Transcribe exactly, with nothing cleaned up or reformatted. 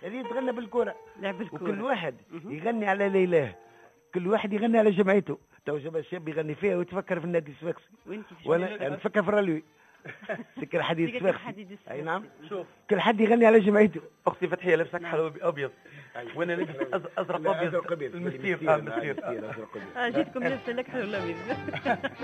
هذه تغنى بالكرة. لعب الكرة. وكل واحد يغني على ليلاه، كل واحد يغني على جمعيته. تو شباب الشاب يغني فيها وتفكر في النادي الصفاقسي، وانا نفكر في الرلوي. سكر حديد الصفاقسي. اي نعم. شوف كل حد يغني على جمعيته. اختي فتحيه لابسه كحل ابيض وانا لابس ازرق ابيض. المستير اه المستير جيتكم لابسه لك حلو ابيض.